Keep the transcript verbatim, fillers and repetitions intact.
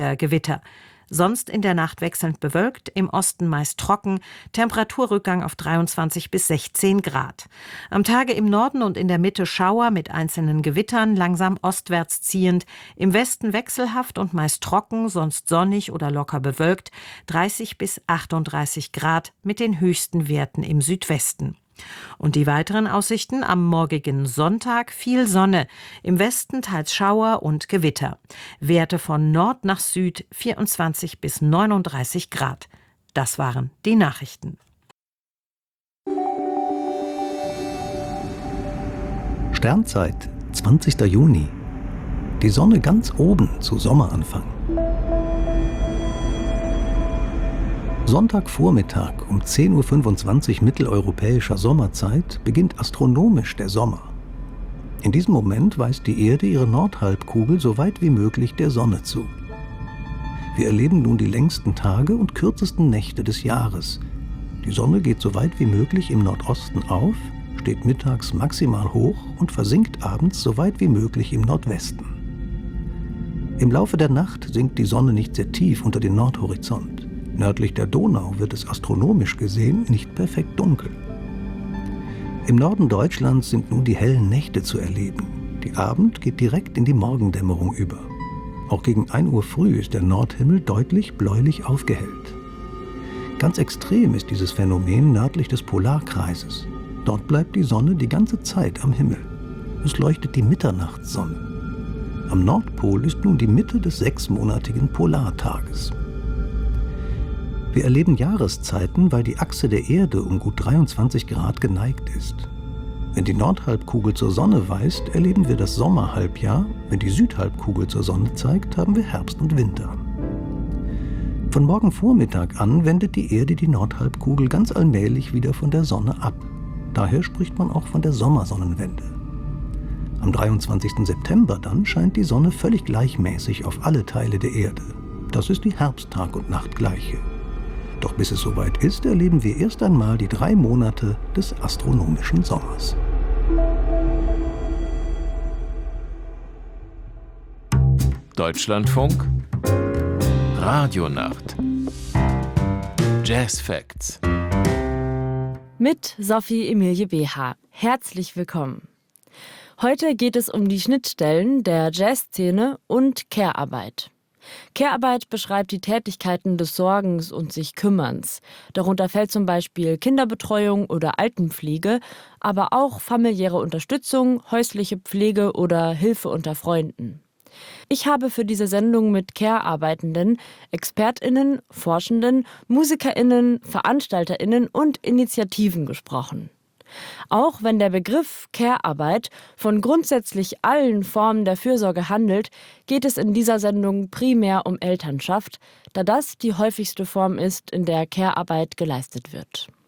Gewitter. Sonst in der Nacht wechselnd bewölkt, im Osten meist trocken, Temperaturrückgang auf dreiundzwanzig bis sechzehn Grad. Am Tage im Norden und in der Mitte Schauer mit einzelnen Gewittern, langsam ostwärts ziehend, im Westen wechselhaft und meist trocken, sonst sonnig oder locker bewölkt, dreißig bis achtunddreißig Grad mit den höchsten Werten im Südwesten. Und die weiteren Aussichten: am morgigen Sonntag viel Sonne, im Westen teils Schauer und Gewitter. Werte von Nord nach Süd vierundzwanzig bis neununddreißig Grad. Das waren die Nachrichten. Sternzeit, zwanzigster Juni. Die Sonne ganz oben zu Sommeranfang. Sonntagvormittag um zehn Uhr fünfundzwanzig mitteleuropäischer Sommerzeit beginnt astronomisch der Sommer. In diesem Moment weist die Erde ihre Nordhalbkugel so weit wie möglich der Sonne zu. Wir erleben nun die längsten Tage und kürzesten Nächte des Jahres. Die Sonne geht so weit wie möglich im Nordosten auf, steht mittags maximal hoch und versinkt abends so weit wie möglich im Nordwesten. Im Laufe der Nacht sinkt die Sonne nicht sehr tief unter den Nordhorizont. Nördlich der Donau wird es astronomisch gesehen nicht perfekt dunkel. Im Norden Deutschlands sind nun die hellen Nächte zu erleben. Die Abend geht direkt in die Morgendämmerung über. Auch gegen ein Uhr früh ist der Nordhimmel deutlich bläulich aufgehellt. Ganz extrem ist dieses Phänomen nördlich des Polarkreises. Dort bleibt die Sonne die ganze Zeit am Himmel. Es leuchtet die Mitternachtssonne. Am Nordpol ist nun die Mitte des sechsmonatigen Polartages. Wir erleben Jahreszeiten, weil die Achse der Erde um gut dreiundzwanzig Grad geneigt ist. Wenn die Nordhalbkugel zur Sonne weist, erleben wir das Sommerhalbjahr. Wenn die Südhalbkugel zur Sonne zeigt, haben wir Herbst und Winter. Von morgen Vormittag an wendet die Erde die Nordhalbkugel ganz allmählich wieder von der Sonne ab. Daher spricht man auch von der Sommersonnenwende. Am dreiundzwanzigsten September dann scheint die Sonne völlig gleichmäßig auf alle Teile der Erde. Das ist die Herbsttag- und Nachtgleiche. Doch bis es soweit ist, erleben wir erst einmal die drei Monate des astronomischen Sommers. Deutschlandfunk Radionacht Jazz Facts mit Sophie Emilie B H. Herzlich willkommen. Heute geht es um die Schnittstellen der Jazzszene und Care-Arbeit. Care-Arbeit beschreibt die Tätigkeiten des Sorgens und sich Kümmerns. Darunter fällt zum Beispiel Kinderbetreuung oder Altenpflege, aber auch familiäre Unterstützung, häusliche Pflege oder Hilfe unter Freunden. Ich habe für diese Sendung mit Care-Arbeitenden, ExpertInnen, Forschenden, MusikerInnen, VeranstalterInnen und Initiativen gesprochen. Auch wenn der Begriff Care-Arbeit von grundsätzlich allen Formen der Fürsorge handelt, geht es in dieser Sendung primär um Elternschaft, da das die häufigste Form ist, in der Care-Arbeit geleistet wird.